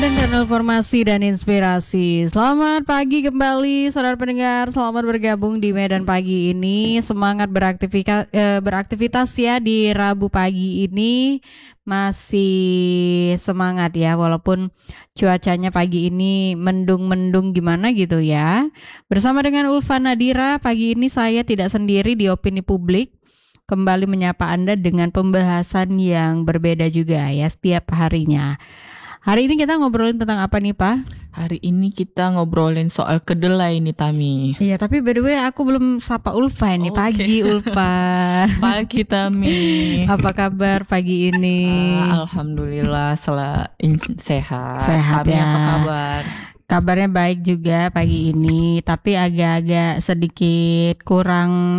Dengan informasi dan inspirasi. Selamat pagi kembali saudara pendengar. Selamat bergabung di Medan Pagi ini. Semangat beraktivitas ya di Rabu pagi ini. Masih semangat ya, walaupun cuacanya pagi ini mendung-mendung gimana gitu ya. Bersama dengan Ulfa Nadira, pagi ini saya tidak sendiri di Opini Publik. Kembali menyapa Anda dengan pembahasan yang berbeda juga ya setiap harinya. Hari ini kita ngobrolin tentang apa nih, Pak? Hari ini kita ngobrolin soal kedelai nih, Tami. Iya, tapi by the way aku belum sapa Ulfa nih. Pagi, Ulfa. Pagi, Tami. Apa kabar pagi ini? Alhamdulillah, sehat. Sehat Tami, ya. apa kabar? Kabarnya baik juga pagi ini, tapi agak-agak sedikit kurang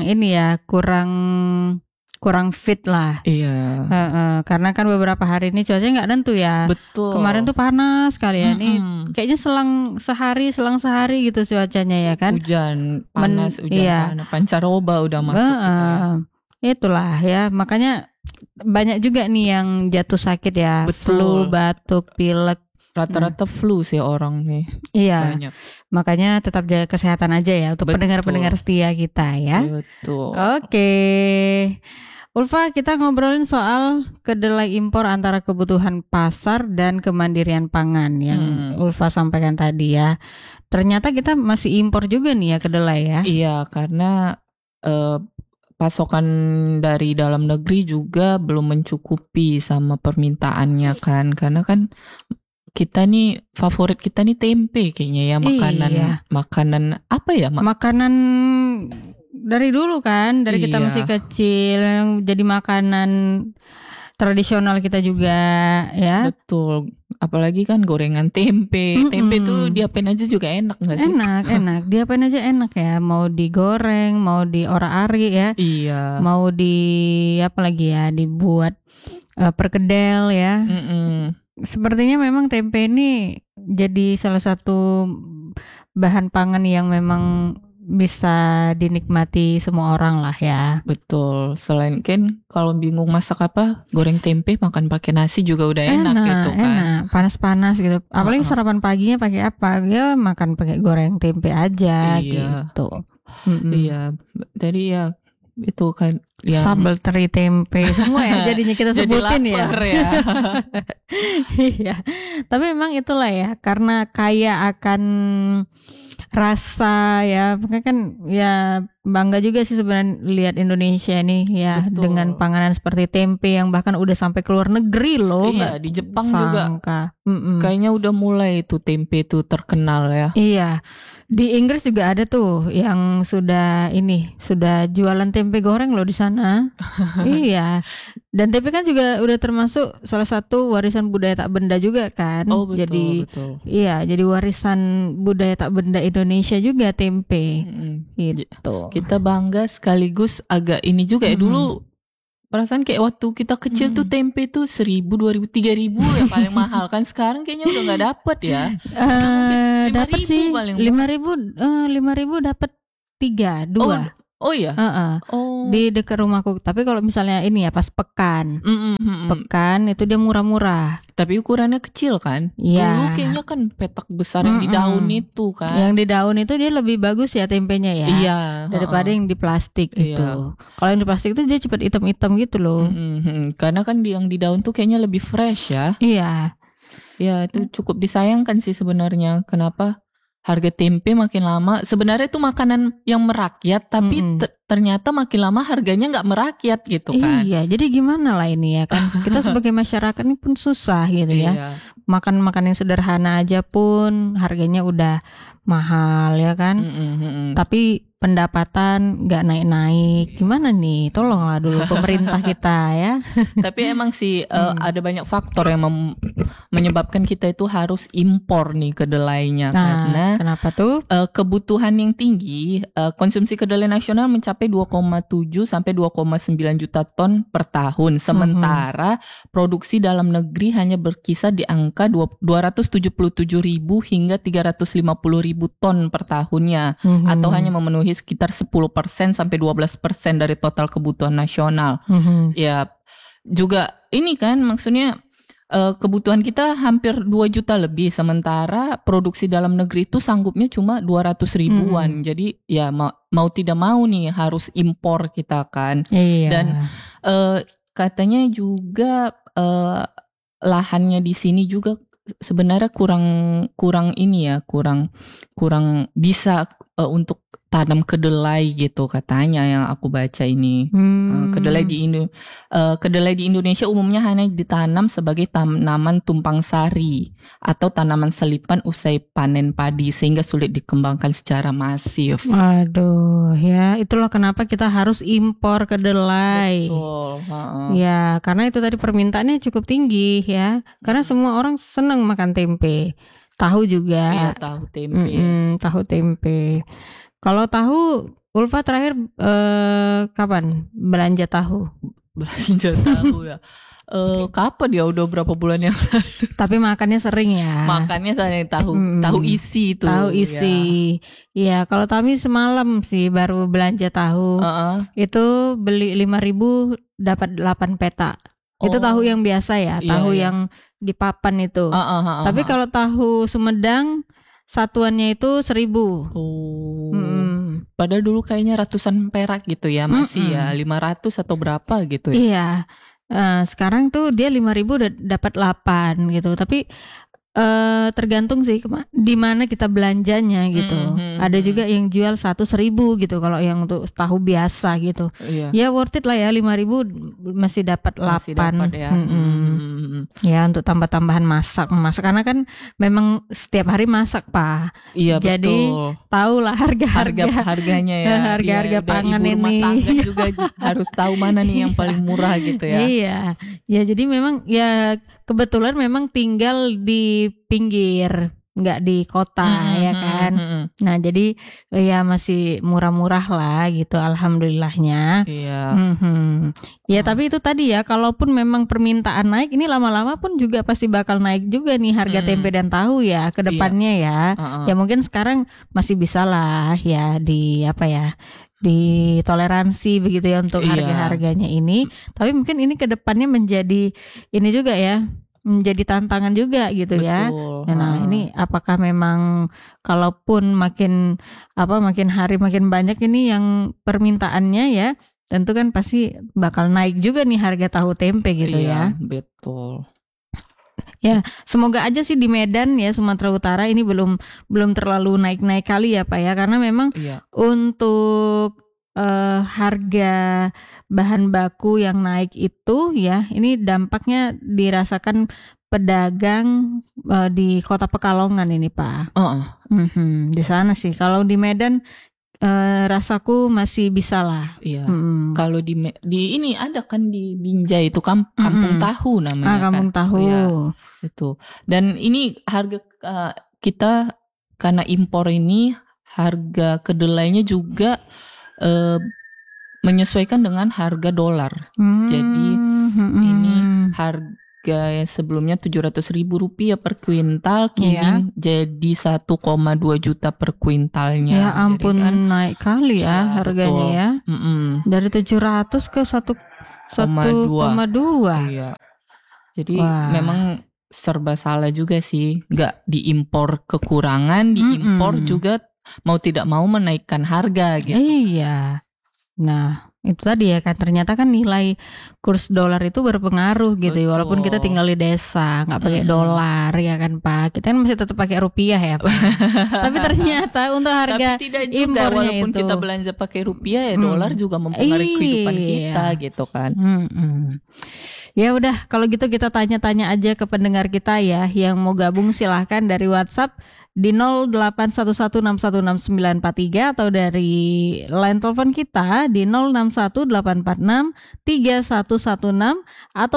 fit lah. Iya. Karena kan beberapa hari ini cuacanya nggak nentu ya. Betul. Kemarin tuh panas sekali ya. Nih kayaknya selang sehari gitu cuacanya ya kan. Hujan panas, iya. panas. Pancaroba udah masuk kita ya. Itulah ya, makanya banyak juga nih yang jatuh sakit ya. Betul. Flu, batuk, pilek. Rata-rata flu sih orang nih. Iya. Banyak. Makanya tetap jaga kesehatan aja ya untuk pendengar-pendengar setia kita ya. Betul. Oke. Ulfa, kita ngobrolin soal kedelai impor antara kebutuhan pasar dan kemandirian pangan yang Ulfa sampaikan tadi ya. Ternyata kita masih impor juga nih ya kedelai ya. Iya, karena pasokan dari dalam negeri juga belum mencukupi sama permintaannya kan. Karena kan kita nih favorit kita nih tempe kayaknya ya, makanan apa ya? Makanan dari dulu kan, dari kita masih kecil jadi makanan tradisional kita juga ya. Betul. Apalagi kan gorengan tempe. Tempe tuh diapain aja juga enak gak sih? Enak. Diapain aja enak ya. Mau digoreng, mau diorak-arik ya. Iya. Mau apa lagi ya, dibuat perkedel ya. Sepertinya memang tempe ini jadi salah satu bahan pangan yang memang bisa dinikmati semua orang lah ya. Betul. Selain kan kalau bingung masak apa, goreng tempe makan pakai nasi juga udah enak gitu kan. Enak, panas-panas gitu. Apalagi sarapan paginya pakai apa? Ya makan pakai goreng tempe aja gitu. Iya. Jadi ya itu kan yang sambal teri tempe semua ya jadinya kita sebutin ya. Iya. Tapi memang itulah ya, karena kaya akan rasa ya, makanya kan ya bangga juga sih sebenarnya lihat Indonesia nih ya. Betul. Dengan panganan seperti tempe yang bahkan udah sampai ke luar negeri loh. Iya, di Jepang juga kayaknya udah mulai tuh tempe tuh terkenal ya. Iya, di Inggris juga ada tuh yang sudah jualan tempe goreng loh di sana. Iya, dan tempe kan juga udah termasuk salah satu warisan budaya tak benda juga kan. Oh betul, betul. Iya, jadi warisan budaya tak benda Indonesia juga tempe. Gitu. Kita bangga sekaligus agak ini juga ya. Dulu perasaan kayak waktu kita kecil tuh tempe tuh 1.000, 2.000, 3.000 yang paling mahal kan. Sekarang kayaknya udah nggak dapet ya. Dapat sih 5.000 dapat 2. Oh iya. Di dekat rumahku. Tapi kalau misalnya ini ya pas pekan, pekan itu dia murah-murah. Tapi ukurannya kecil kan? Iya. Dulu kayaknya kan petak besar yang di daun itu kan. Yang di daun itu dia lebih bagus ya tempenya ya. Iya. Daripada yang di plastik itu. Kalau yang di plastik itu dia cepat hitam-hitam gitu loh. Karena kan yang di daun tuh kayaknya lebih fresh ya. Iya. Ya itu cukup disayangkan sih sebenarnya. Kenapa? Harga tempe makin lama sebenarnya itu makanan yang merakyat, tapi ternyata makin lama harganya nggak merakyat gitu kan. Iya, jadi gimana lah ini ya kan. Kita sebagai masyarakat ini pun susah gitu ya. Makan yang sederhana aja pun harganya udah mahal ya kan. Tapi pendapatan nggak naik-naik. Gimana nih? Tolonglah dulu pemerintah kita ya. Tapi emang sih ada banyak faktor yang menyebabkan kita itu harus impor nih kedelainya. Karena kenapa tuh? Kebutuhan yang tinggi, konsumsi kedelai nasional mencapai 2,7 sampai 2,9 juta ton per tahun. Sementara produksi dalam negeri hanya berkisar di angka 277.000 hingga 350.000 ton per tahunnya. Atau hanya memenuhi sekitar 10% sampai 12% dari total kebutuhan nasional. Ya juga ini kan maksudnya kebutuhan kita hampir 2 juta lebih, sementara produksi dalam negeri itu sanggupnya cuma 200 ribuan. Jadi ya mau tidak mau nih harus impor kita kan. Iya. Dan katanya juga lahannya di sini juga sebenarnya kurang ini ya, kurang bisa untuk tanam kedelai gitu katanya yang aku baca ini. Kedelai di Indonesia umumnya hanya ditanam sebagai tanaman tumpang sari atau tanaman selipan usai panen padi, sehingga sulit dikembangkan secara masif. Waduh, ya itulah kenapa kita harus impor kedelai. Betul. Ya, karena itu tadi permintaannya cukup tinggi ya. Karena semua orang senang makan tempe, tahu juga. Iya, tahu tempe. Tahu tempe. Kalau tahu, Ulfa terakhir kapan belanja tahu? Belanja tahu ya. Kapan ya, udah berapa bulan yang lalu. Tapi makannya sering ya. Makannya saya tahu isi itu. Tahu isi. Ya, kalau kami semalam sih baru belanja tahu. Itu beli 5.000 dapat 8 petak. Itu tahu yang biasa ya, tahu yang di papan itu. Tapi kalau tahu Sumedang satuannya itu 1.000. Padahal dulu kayaknya ratusan perak gitu ya, masih ya 500 atau berapa gitu ya. Iya. Sekarang tuh dia 5.000 udah dapat 8 gitu. Tapi tergantung sih di mana kita belanjanya gitu. Ada juga yang jual 1.000 gitu kalau yang untuk tahu biasa gitu. Ya worth it lah ya, 5.000 masih dapat 8. Masih dapat ya. Ya untuk tambah-tambahan masak karena kan memang setiap hari masak Pak. Iya, jadi betul. Tahu lah harganya ya. Harga ibu pangan ini. Rumah tangga juga harus tahu mana nih yang paling murah gitu ya. Iya. Ya jadi memang ya kebetulan memang tinggal di pinggir, nggak di kota ya kan. Nah jadi ya masih murah-murah lah gitu, alhamdulillahnya. Iya. Ya tapi itu tadi ya, kalaupun memang permintaan naik, ini lama-lama pun juga pasti bakal naik juga nih harga tempe dan tahu ya ke depannya ya. Ya mungkin sekarang masih bisa lah ya ditoleransi begitu ya untuk harga-harganya ini. Tapi mungkin ini ke depannya menjadi ini juga ya, menjadi tantangan juga gitu. Betul. Ya. Nah, ini apakah memang kalaupun makin hari makin banyak ini yang permintaannya ya, tentu kan pasti bakal naik juga nih harga tahu tempe gitu ya. Betul. Ya, semoga aja sih di Medan ya, Sumatera Utara ini belum terlalu naik-naik kali ya Pak ya, karena memang untuk harga bahan baku yang naik itu ya, ini dampaknya dirasakan pedagang di Kota Pekalongan ini Pak. Di sana sih. Kalau di Medan rasaku masih bisa lah. Iya. Kalau di ini ada kan di Binjai itu kampung tahu namanya. Kampung tahu. Ya, itu. Dan ini harga kita karena impor ini harga kedelainya juga menyesuaikan dengan harga dolar. Jadi ini harga yang sebelumnya Rp700.000 per kuintal, kini jadi 1,2 juta per kuintalnya. Ya ampun, kan, naik kali ya harganya betul. Ya. Dari 700 ke 1,2. Iya. Jadi memang serba salah juga sih. Nggak diimpor kekurangan, diimpor juga mau tidak mau menaikkan harga gitu. Iya. Nah, itu tadi ya kan, ternyata kan nilai kurs dolar itu berpengaruh gitu. Betul. Walaupun kita tinggal di desa, nggak pakai dolar ya kan Pak. Kita kan masih tetap pakai rupiah ya Pak. Tapi ternyata untuk harga impornya walaupun itu kita belanja pakai rupiah ya dolar juga mempengaruhi kehidupan kita gitu kan. Ya udah, kalau gitu kita tanya-tanya aja ke pendengar kita ya, yang mau gabung silahkan dari WhatsApp di 0811616943 atau dari line telepon kita di 0618463116 atau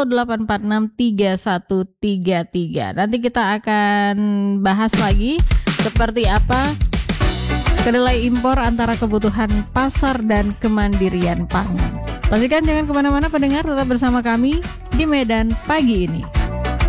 8463133. Nanti kita akan bahas lagi seperti apa kedelai impor antara kebutuhan pasar dan kemandirian pangan. Pastikan jangan kemana-mana pendengar, tetap bersama kami di Medan Pagi ini.